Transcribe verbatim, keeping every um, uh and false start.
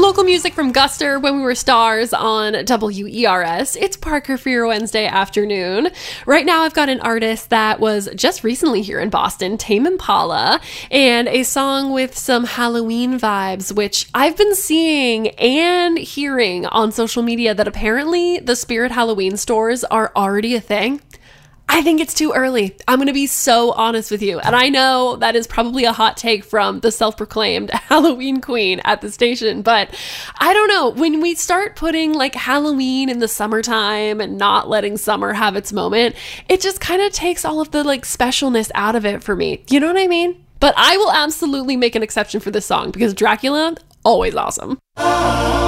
Local music from Guster when we were stars on W E R S. It's Parker for your Wednesday afternoon. Right now I've got an artist that was just recently here in Boston, Tame Impala, and a song with some Halloween vibes, which I've been seeing and hearing on social media that apparently the Spirit Halloween stores are already a thing. I think it's too early. I'm going to be so honest with you. And I know that is probably a hot take from the self-proclaimed Halloween queen at the station, but I don't know. When we start putting like Halloween in the summertime and not letting summer have its moment, it just kind of takes all of the like specialness out of it for me. You know what I mean? But I will absolutely make an exception for this song because Dracula, always awesome.